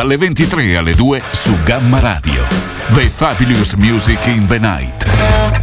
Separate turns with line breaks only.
dalle 23 alle 2 su Gamma Radio. The Fabulous Music in the Night.